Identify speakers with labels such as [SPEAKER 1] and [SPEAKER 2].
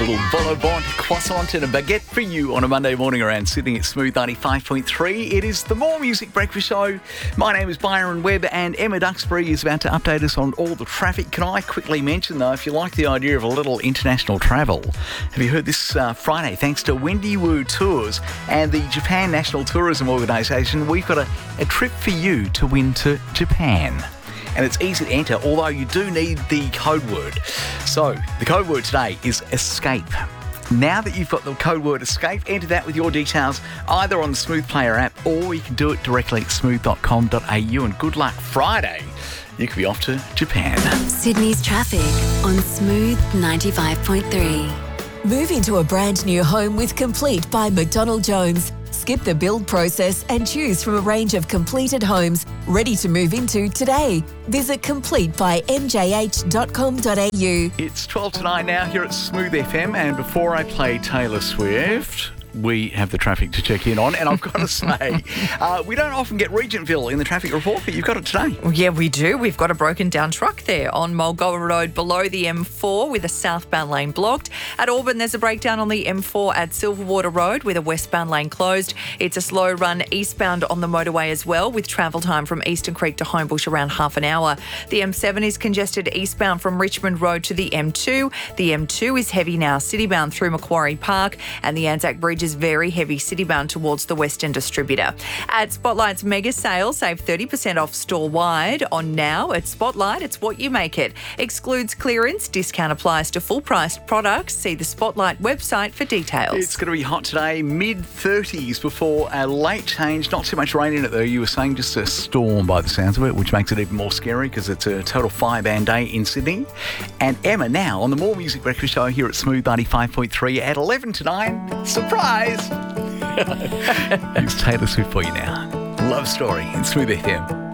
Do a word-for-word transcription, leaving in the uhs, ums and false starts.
[SPEAKER 1] little vol au vent, croissant and a baguette for you on a Monday morning around Sydney at Smooth ninety-five point three. It is the More Music Breakfast Show. My name is Byron Webb and Emma Duxbury is about to update us on all the traffic. Can I quickly mention, though, if you like the idea of a little international travel, have you heard this uh, Friday, thanks to Wendy Wu Tours and the Japan National Tourism Organisation, we've got a, a trip for you to win to Japan. And it's easy to enter, although you do need the code word. So, the code word today is escape. Now that you've got the code word escape, enter that with your details either on the Smooth Player app or you can do it directly at smooth dot com dot a u. And good luck Friday. You could be off to Japan.
[SPEAKER 2] Sydney's traffic on Smooth ninety-five point three.
[SPEAKER 3] Move into a brand new home with Complete by McDonald Jones. Skip the build process and choose from a range of completed homes ready to move into today. Visit complete by m j h dot com dot a u.
[SPEAKER 1] It's twelve to nine now here at Smooth F M, and before I play Taylor Swift, we have the traffic to check in on, and I've got to say, uh, we don't often get Regentville in the traffic report, but you've got it today.
[SPEAKER 4] Well, yeah, we do. We've got a broken down truck there on Mulgoa Road below the M four with a southbound lane blocked. At Auburn, there's a breakdown on the M four at Silverwater Road with a westbound lane closed. It's a slow run eastbound on the motorway as well, with travel time from Eastern Creek to Homebush around half an hour. The M seven is congested eastbound from Richmond Road to the M two. The M two is heavy now citybound through Macquarie Park, and the Anzac Bridge is very heavy citybound towards the Western Distributor. At Spotlight's mega sale, save thirty percent off store-wide on now. At Spotlight, it's what you make it. Excludes clearance. Discount applies to full-priced products. See the Spotlight website for details.
[SPEAKER 1] It's going to be hot today, mid thirties before a late change. Not too much rain in it, though. You were saying just a storm by the sounds of it, which makes it even more scary because it's a total fire-band day in Sydney. And Emma now on the More Music Breakfast Show here at Smooth ninety-five point three at eleven to nine. Surprise! It's Taylor Swift for you now. Love Story in Smooth F M.